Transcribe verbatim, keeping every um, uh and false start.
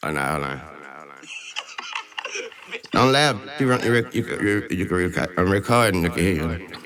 Oh, no, hold on. Don't laugh. You, run, you, rec- you, you, you, you can record. I'm recording. You can hear you.